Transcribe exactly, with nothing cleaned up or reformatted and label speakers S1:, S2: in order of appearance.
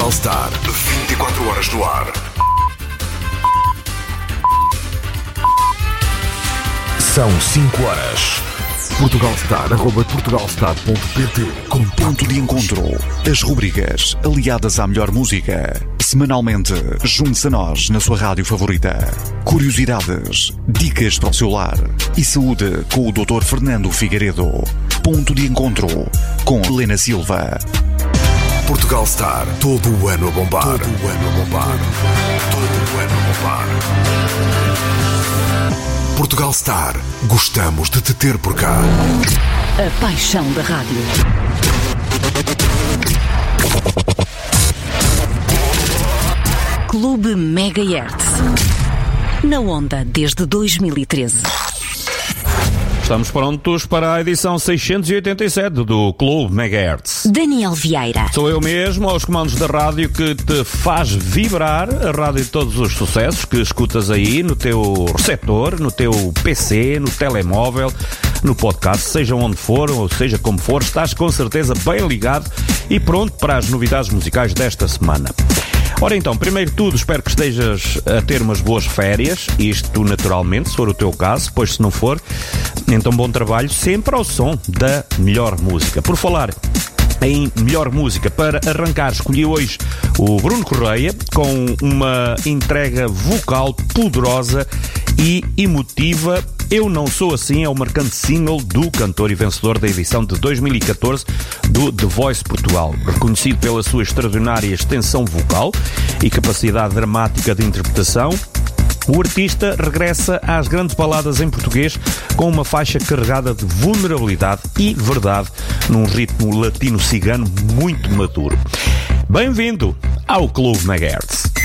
S1: Portugal Star, vinte e quatro horas no ar. São cinco horas. Portugalstar, arroba portugalstar ponto pt.
S2: Com ponto de encontro. As rubricas aliadas à melhor música. Semanalmente, junte-se a nós na sua rádio favorita. Curiosidades, dicas para o seu lar e saúde com o doutor Fernando Figueiredo. Ponto de encontro com Helena Silva.
S1: Portugalstar, todo o ano a bombar. Todo o ano a bombar. Todo o ano a bombar. Portugalstar, gostamos de te ter por cá.
S3: A paixão da rádio. Clube Megahertz. Na onda desde dois mil e treze.
S4: Estamos prontos para a edição seiscentos e oitenta e sete do Clube Megahertz.
S3: Daniel Vieira.
S4: Sou eu mesmo, aos comandos da rádio, que te faz vibrar, a rádio de todos os sucessos que escutas aí no teu receptor, no teu P C, no telemóvel, no podcast, seja onde for, ou seja como for, estás com certeza bem ligado e pronto para as novidades musicais desta semana. Ora então, primeiro de tudo, espero que estejas a ter umas boas férias, isto naturalmente, se for o teu caso, pois se não for, então bom trabalho, sempre ao som da melhor música. Por falar em melhor música, para arrancar, escolhi hoje o Bruno Correia, com uma entrega vocal poderosa e emotiva. Eu Não Sou Assim é o marcante single do cantor e vencedor da edição de dois mil e catorze do The Voice Portugal. Reconhecido pela sua extraordinária extensão vocal e capacidade dramática de interpretação, o artista regressa às grandes baladas em português com uma faixa carregada de vulnerabilidade e verdade num ritmo latino-cigano muito maduro. Bem-vindo ao Clube Megahertz.